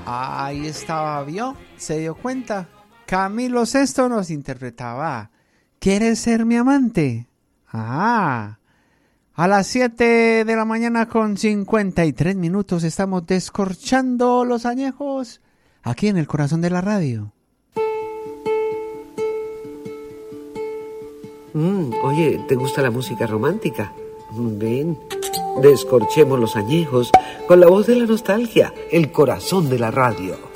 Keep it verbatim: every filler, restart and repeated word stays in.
Ahí estaba, ¿vio? ¿Se dio cuenta? Camilo Sesto nos interpretaba ¿Quieres ser mi amante? Ah, a las siete de la mañana con cincuenta y tres minutos estamos descorchando los añejos aquí en el corazón de la radio. Mm, oye, ¿te gusta la música romántica? Ven, descorchemos los añejos con la voz de la nostalgia, el corazón de la radio.